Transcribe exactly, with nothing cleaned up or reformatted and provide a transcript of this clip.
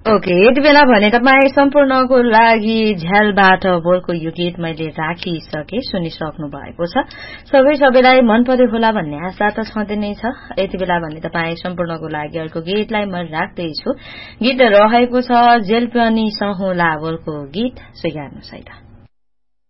okay यति बेला भने तपाईँ सम्पूर्णको लागि झ्यालबाट बोलको यो गीत मैले राखिसके सुनिसक्नु भएको छ सबै सबैलाई मन पर्यो होला भन्ने आशा त छँदै नै छ यति बेला भने तपाईँ सम्पूर्णको लागि अर्को गीतलाई म राख्दैछु गीत रहेको छ जेल पनि सहुला बोलको गीत स्वीकार्नुहोस् है त